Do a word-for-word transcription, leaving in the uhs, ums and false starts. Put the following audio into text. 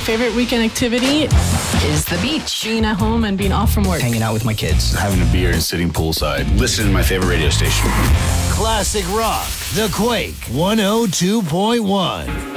favorite weekend activity is the beach. Being at home and being off from work. Hanging out with my kids. Having a beer and sitting poolside. Listening to my favorite radio station. Classic Rock, The Quake, one oh two point one.